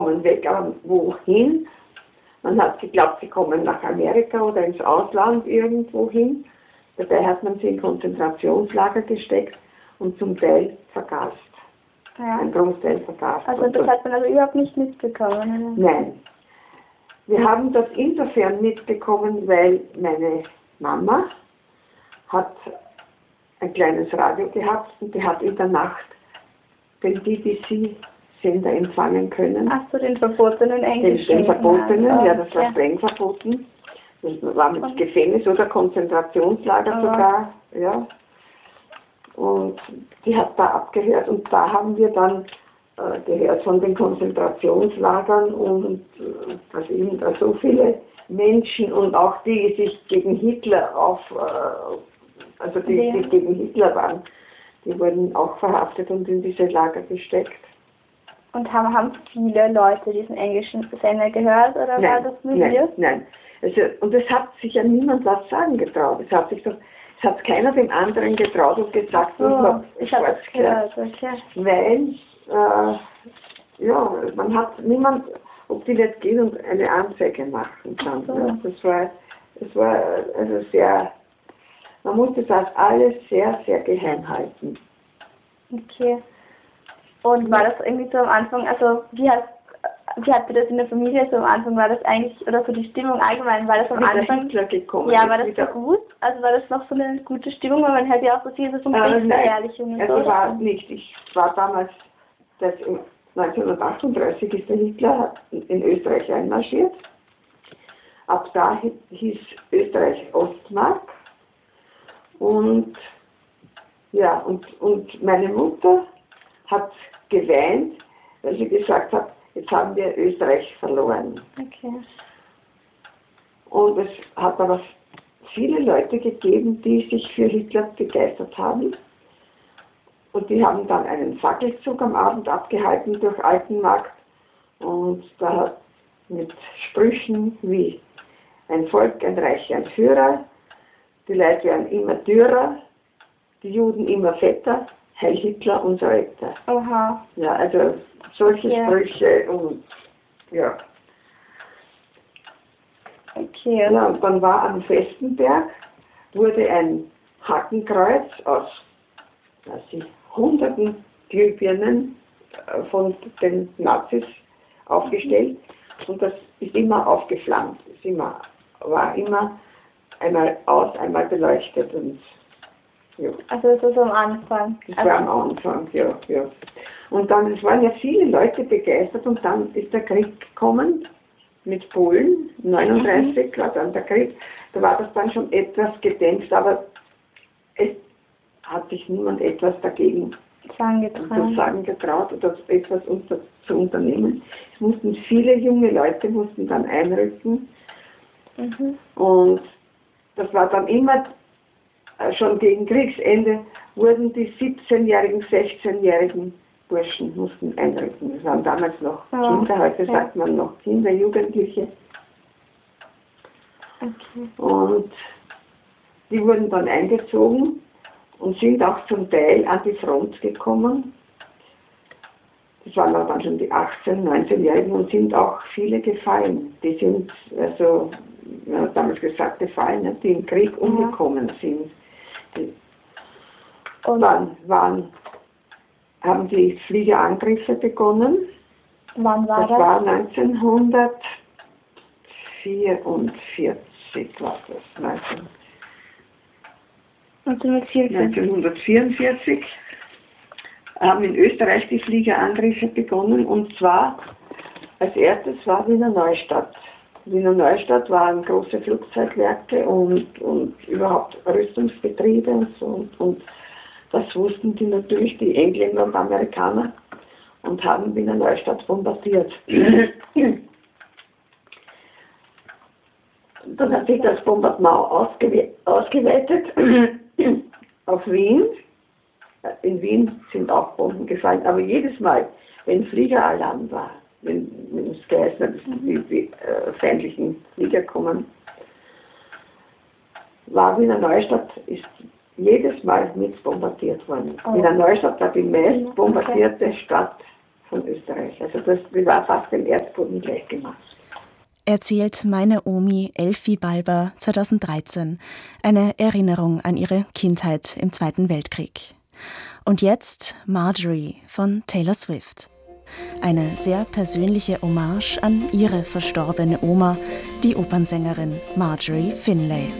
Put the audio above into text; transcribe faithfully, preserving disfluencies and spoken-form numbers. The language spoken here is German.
kommen weg, aber wohin? Man hat geglaubt, sie kommen nach Amerika oder ins Ausland irgendwo hin. Dabei hat man sie in Konzentrationslager gesteckt und zum Teil vergast. Ja. Ein Großteil vergast. Also das hat man also überhaupt nicht mitbekommen? Oder? Nein. Wir haben das insofern mitbekommen, weil meine Mama hat ein kleines Radio gehabt und die hat in der Nacht den B B C-Sender empfangen können. Ach so, den verbotenen Englisch. Den, den verbotenen, ja, ja, das war ja. streng verboten. Das war mit Gefängnis oder Konzentrationslager Aber sogar, ja. Und die hat da abgehört und da haben wir dann äh, gehört von den Konzentrationslagern und äh, dass eben da so viele Menschen und auch die, die sich gegen Hitler auf, äh, also die, ja. die gegen Hitler waren, die wurden auch verhaftet und in diese Lager gesteckt. Und haben, haben viele Leute diesen englischen Sender gehört oder Nein, war das nur nein, wir? nein. Also, und es hat sich ja niemand was sagen getraut. Es hat sich doch, es hat keiner dem anderen getraut und gesagt, so, man ich habe es gehört, okay. Weil, äh, ja, man hat niemand, ob die jetzt gehen und eine Anzeige machen kann. So. Ne? Das war, das war also sehr, man musste das alles sehr, sehr geheim halten. Okay. Und war das irgendwie so am Anfang, also wie hat wie hatte das in der Familie so am Anfang, war das eigentlich, oder so die Stimmung allgemein, war das am Wie der Anfang, Hitler gekommen ja, ist, war das wieder- so gut? Also war das noch so eine gute Stimmung, weil man hört ja auch so viel so von Kriegsverherrlichung und also so. war nicht. Ich war damals, das neunzehnhundertachtunddreißig ist der Hitler in Österreich einmarschiert. Ab da hieß Österreich Ostmark. Und ja, und, und meine Mutter hat geweint, weil sie gesagt hat, jetzt haben wir Österreich verloren. Okay. Und es hat aber viele Leute gegeben, die sich für Hitler begeistert haben. Und die haben dann einen Fackelzug am Abend abgehalten durch Altenmarkt. Und da hat mit Sprüchen wie ein Volk, ein Reich, ein Führer, die Leute werden immer dürrer, die Juden immer fetter, Heil Hitler, unser Retter. Oha. Ja, also solche Ja. Sprüche und ja. Okay. Ja, und dann war am Festenberg, wurde ein Hakenkreuz aus weiß ich, hunderten Glühbirnen äh, von den Nazis aufgestellt und das ist immer aufgeflammt, ist immer, war immer einmal aus, einmal beleuchtet und ja. Also das war so am Anfang. Das Also, war am Anfang, ja, ja. Und dann, es waren ja viele Leute begeistert und dann ist der Krieg gekommen mit Polen, neununddreißig war dann der Krieg, da war das dann schon etwas gedämpft, aber es hat sich niemand etwas dagegen zu sagen getraut oder etwas unter, zu unternehmen. Es mussten viele junge Leute mussten dann einrücken mhm. und das war dann immer schon gegen Kriegsende wurden die siebzehnjährigen, sechzehnjährigen Burschen mussten einrücken. Das waren damals noch ja. Kinder, heute ja. sagt man noch Kinder, Jugendliche. Okay. Und die wurden dann eingezogen und sind auch zum Teil an die Front gekommen. Das waren auch dann schon die achtzehn-, neunzehnjährigen und sind auch viele gefallen. Die sind, also, man hat damals gesagt, gefallen, die im Krieg umgekommen ja. sind. Die und dann waren, haben die Fliegerangriffe begonnen. Wann war das? Das war neunzehnhundertvierundvierzig war das. neunzehnhundertvierundvierzig haben in Österreich die Fliegerangriffe begonnen und zwar als erstes war Wiener Neustadt. Wiener Neustadt waren große Flugzeugwerke und, und überhaupt Rüstungsbetriebe und so und, und das wussten die natürlich, die Engländer und Amerikaner, und haben Wiener Neustadt bombardiert. Dann hat sich das Bombardement ausgewe ausgeweitet auf Wien. In Wien sind auch Bomben gefallen, aber jedes Mal, wenn Fliegeralarm war, wenn, wenn es geheißen hat, die, die äh, feindlichen Flieger kommen, war Wiener Neustadt ist jedes Mal mit bombardiert worden. Oh. Wiener Neustadt war die meist bombardierte okay. Stadt von Österreich. Also das, die war fast dem Erdboden gleich gemacht. Erzählt meine Omi Elfi Balber zweitausenddreizehn, eine Erinnerung an ihre Kindheit im Zweiten Weltkrieg. Und jetzt Marjorie von Taylor Swift. Eine sehr persönliche Hommage an ihre verstorbene Oma, die Opernsängerin Marjorie Finlay.